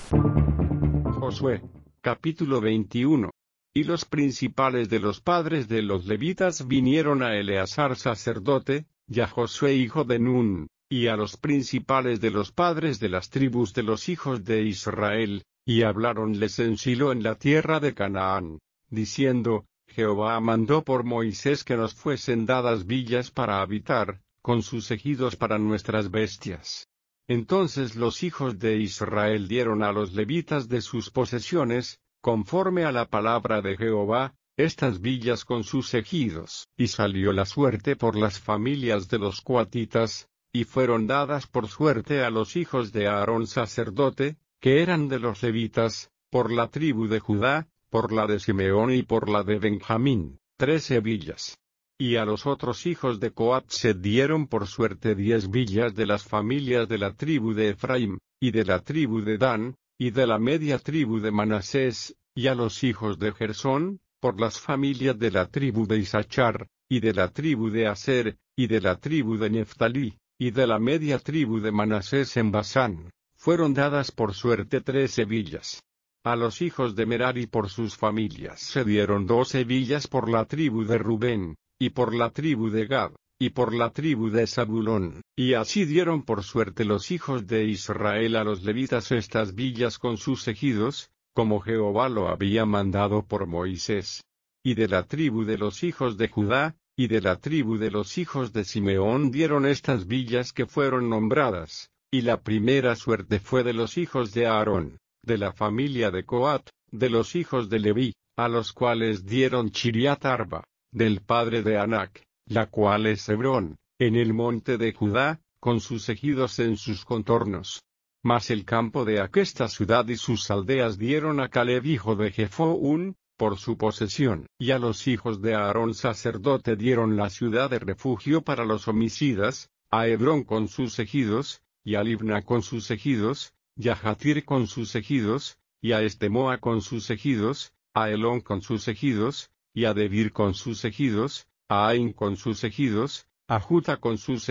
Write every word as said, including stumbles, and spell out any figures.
Josué, capítulo veintiuno. Y los principales de los padres de los levitas vinieron a Eleazar sacerdote, y a Josué hijo de Nun, y a los principales de los padres de las tribus de los hijos de Israel, y habláronles en Silo en la tierra de Canaán, diciendo: Jehová mandó por Moisés que nos fuesen dadas villas para habitar, con sus ejidos para nuestras bestias. Entonces los hijos de Israel dieron a los levitas de sus posesiones, conforme a la palabra de Jehová, estas villas con sus ejidos. Y salió la suerte por las familias de los coatitas, y fueron dadas por suerte a los hijos de Aarón sacerdote, que eran de los levitas, por la tribu de Judá, por la de Simeón y por la de Benjamín, trece villas. Y a los otros hijos de Coat se dieron por suerte diez villas de las familias de la tribu de Efraín, y de la tribu de Dan, y de la media tribu de Manasés, y a los hijos de Gersón, por las familias de la tribu de Isachar, y de la tribu de Aser, y de la tribu de Neftalí, y de la media tribu de Manasés en Basán, fueron dadas por suerte trece villas. A los hijos de Merari por sus familias se dieron doce villas por la tribu de Rubén, y por la tribu de Gad, y por la tribu de Zabulón, y así dieron por suerte los hijos de Israel a los levitas estas villas con sus ejidos, como Jehová lo había mandado por Moisés. Y de la tribu de los hijos de Judá, y de la tribu de los hijos de Simeón dieron estas villas que fueron nombradas, y la primera suerte fue de los hijos de Aarón, de la familia de Coat, de los hijos de Leví, a los cuales dieron Chiriat Arba, del padre de Anac, la cual es Hebrón, en el monte de Judá, con sus ejidos en sus contornos. Mas el campo de aquesta ciudad y sus aldeas dieron a Caleb hijo de Jefoún, por su posesión, y a los hijos de Aarón sacerdote dieron la ciudad de refugio para los homicidas, a Hebrón con sus ejidos, y a Libna con sus ejidos, y a Jatir con sus ejidos, y a Estemoa con sus ejidos, a Elón con sus ejidos, y a Debir con sus ejidos, a Ain con sus ejidos, a Juta con sus